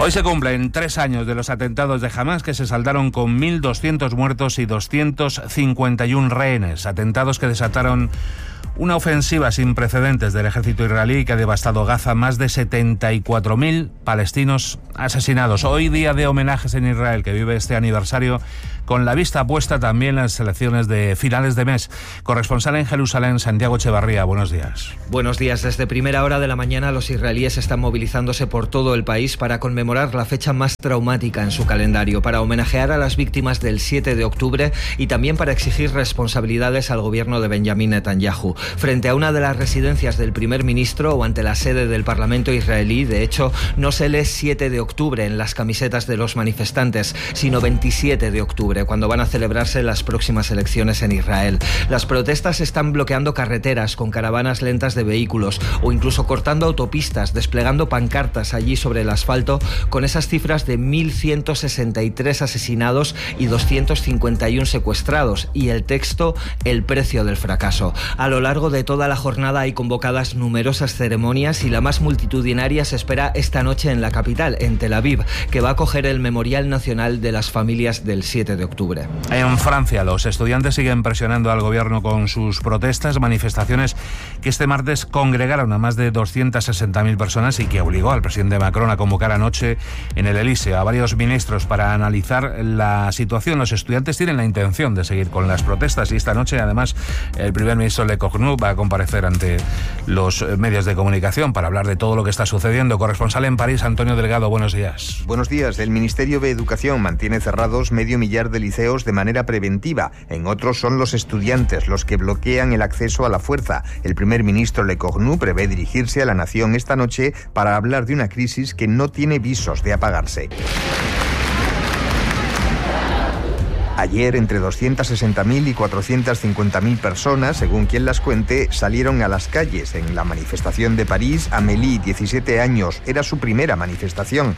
Hoy se cumplen 3 años de los atentados de Hamás, que se saldaron con 1.200 muertos y 251 rehenes. Atentados que desataron una ofensiva sin precedentes del ejército israelí que ha devastado Gaza. Más de 74.000 palestinos asesinados. Hoy día de homenajes en Israel, que vive este aniversario con la vista puesta también en las elecciones de finales de mes. Corresponsal en Jerusalén, Santiago Echevarría, buenos días. Buenos días. Desde primera hora de la mañana los israelíes están movilizándose por todo el país para conmemorar la fecha más traumática en su calendario, para homenajear a las víctimas del 7 de octubre y también para exigir responsabilidades al gobierno de Benjamín Netanyahu. Frente a una de las residencias del primer ministro o ante la sede del Parlamento israelí, de hecho, no se lee 7 de octubre en las camisetas de los manifestantes, sino 27 de octubre, cuando van a celebrarse las próximas elecciones en Israel. Las protestas están bloqueando carreteras con caravanas lentas de vehículos o incluso cortando autopistas, desplegando pancartas allí sobre el asfalto con esas cifras de 1.163 asesinados y 251 secuestrados y el texto "el precio del fracaso". A lo largo de toda la jornada hay convocadas numerosas ceremonias y la más multitudinaria se espera esta noche en la capital, en Tel Aviv, que va a acoger el Memorial Nacional de las Familias del 7 de octubre. En Francia, los estudiantes siguen presionando al gobierno con sus protestas, manifestaciones que este martes congregaron a más de 260.000 personas y que obligó al presidente Macron a convocar anoche en el Elíseo a varios ministros para analizar la situación. Los estudiantes tienen la intención de seguir con las protestas y esta noche, además, el primer ministro Lecornu va a comparecer ante los medios de comunicación para hablar de todo lo que está sucediendo. Corresponsal en París, Antonio Delgado, buenos días. Buenos días. El Ministerio de Educación mantiene cerrados 500.000 de liceos de manera preventiva. En otros son los estudiantes los que bloquean el acceso a la fuerza. El primer ministro Lecornu prevé dirigirse a la nación esta noche para hablar de una crisis que no tiene visos de apagarse. Ayer, entre 260.000 y 450.000 personas, según quien las cuente, salieron a las calles. En la manifestación de París, Amélie, 17 años, era su primera manifestación.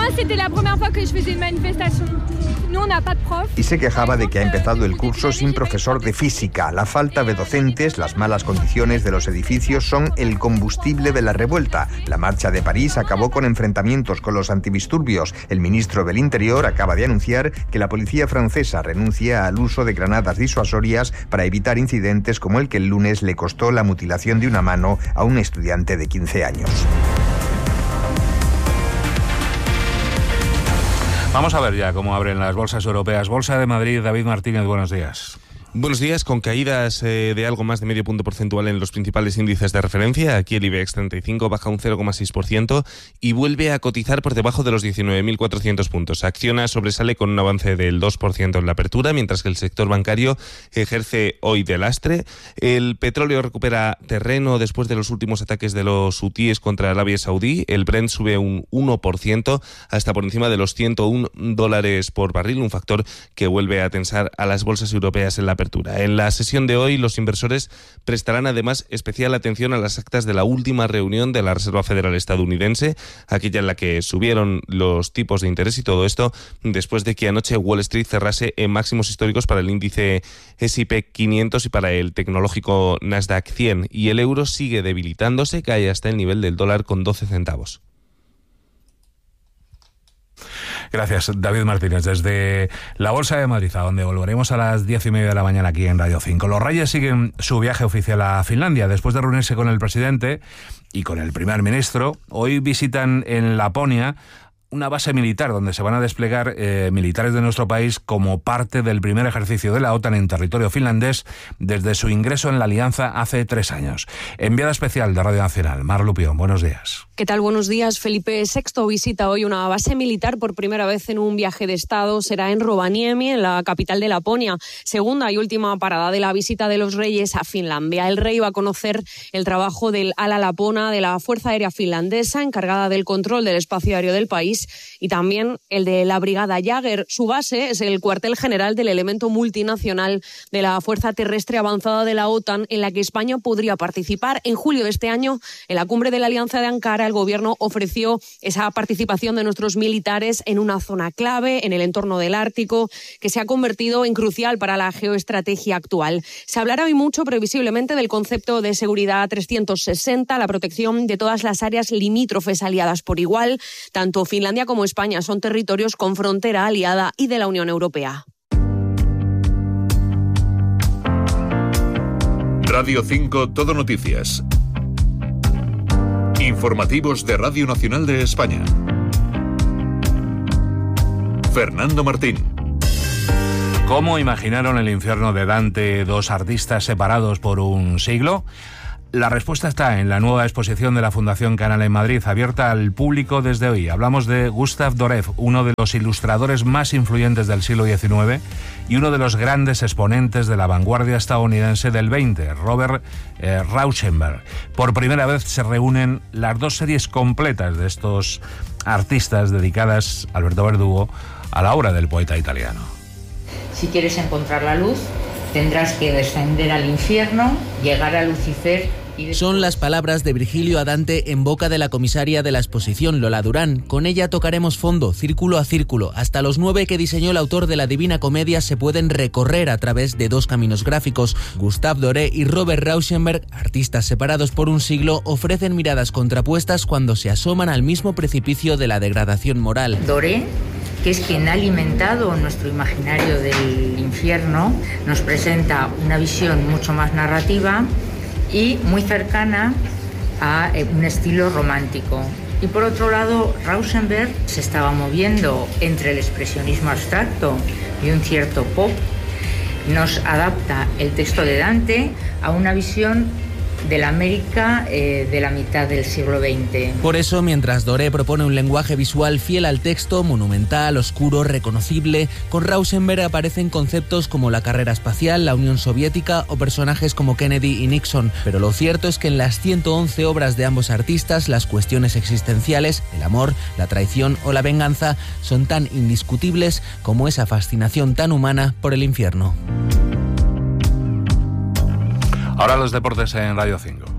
Y se quejaba de que ha empezado el curso sin profesor de física. La falta de docentes, las malas condiciones de los edificios son el combustible de la revuelta. La marcha de París acabó con enfrentamientos con los antidisturbios. El ministro del Interior acaba de anunciar que la policía francesa renuncia al uso de granadas disuasorias para evitar incidentes como el que el lunes le costó la mutilación de una mano a un estudiante de 15 años. Vamos a ver ya cómo abren las bolsas europeas. Bolsa de Madrid, David Martínez, buenos días. Buenos días, con caídas de algo más de medio punto porcentual en los principales índices de referencia. Aquí el IBEX 35 baja un 0,6% y vuelve a cotizar por debajo de los 19.400 puntos. Acciona sobresale con un avance del 2% en la apertura, mientras que el sector bancario ejerce hoy de lastre. El petróleo recupera terreno después de los últimos ataques de los hutíes contra Arabia Saudí. El Brent sube un 1% hasta por encima de los $101 por barril, un factor que vuelve a tensar a las bolsas europeas en la apertura. En la sesión de hoy, los inversores prestarán además especial atención a las actas de la última reunión de la Reserva Federal estadounidense, aquella en la que subieron los tipos de interés, y todo esto después de que anoche Wall Street cerrase en máximos históricos para el índice S&P 500 y para el tecnológico Nasdaq 100. Y el euro sigue debilitándose, cae hasta el nivel del dólar con 12 centavos. Gracias, David Martínez, desde la Bolsa de Madrid, a donde volveremos a las 10:30 de la mañana aquí en Radio 5. Los Reyes siguen su viaje oficial a Finlandia. Después de reunirse con el presidente y con el primer ministro, hoy visitan en Laponia una base militar donde se van a desplegar militares de nuestro país como parte del primer ejercicio de la OTAN en territorio finlandés desde su ingreso en la alianza hace 3 años. Enviada especial de Radio Nacional, Mar Lupión, buenos días. ¿Qué tal? Buenos días. Felipe VI visita hoy una base militar por primera vez en un viaje de Estado. Será en Rovaniemi, en la capital de Laponia. Segunda y última parada de la visita de los Reyes a Finlandia. El rey va a conocer el trabajo del ala lapona de la Fuerza Aérea Finlandesa, encargada del control del espacio aéreo del país, y también el de la Brigada Jäger. Su base es el cuartel general del elemento multinacional de la Fuerza Terrestre Avanzada de la OTAN, en la que España podría participar. En julio de este año, en la cumbre de la Alianza de Ankara, el gobierno ofreció esa participación de nuestros militares en una zona clave, en el entorno del Ártico, que se ha convertido en crucial para la geoestrategia actual. Se hablará hoy mucho, previsiblemente, del concepto de seguridad 360, la protección de todas las áreas limítrofes aliadas por igual, tanto Finlandia Finlandia como España son territorios con frontera aliada y de la Unión Europea. Radio 5 Todo Noticias. Informativos de Radio Nacional de España. Fernando Martín. ¿Cómo imaginaron el infierno de Dante dos artistas separados por un siglo? La respuesta está en la nueva exposición de la Fundación Canal en Madrid, abierta al público desde hoy. Hablamos de Gustav Doré, uno de los ilustradores más influyentes del siglo XIX y uno de los grandes exponentes de la vanguardia estadounidense del XX, Robert Rauschenberg. Por primera vez se reúnen las dos series completas de estos artistas dedicadas, Alberto Verdugo, a la obra del poeta italiano. Si quieres encontrar la luz, tendrás que descender al infierno, llegar a Lucifer. Son las palabras de Virgilio a Dante en boca de la comisaria de la exposición, Lola Durán. Con ella tocaremos fondo, círculo a círculo. Hasta los 9 que diseñó el autor de la Divina Comedia se pueden recorrer a través de dos caminos gráficos. Gustav Doré y Robert Rauschenberg, artistas separados por un siglo, ofrecen miradas contrapuestas cuando se asoman al mismo precipicio de la degradación moral. Doré, que es quien ha alimentado nuestro imaginario del infierno, nos presenta una visión mucho más narrativa y muy cercana a un estilo romántico. Y por otro lado, Rauschenberg se estaba moviendo entre el expresionismo abstracto y un cierto pop. Nos adapta el texto de Dante a una visión de la América de la mitad del siglo XX. Por eso, mientras Doré propone un lenguaje visual fiel al texto, monumental, oscuro, reconocible, con Rauschenberg aparecen conceptos como la carrera espacial, la Unión Soviética o personajes como Kennedy y Nixon. Pero lo cierto es que en las 111 obras de ambos artistas, las cuestiones existenciales, el amor, la traición o la venganza, son tan indiscutibles como esa fascinación tan humana por el infierno. Ahora los deportes en Radio 5.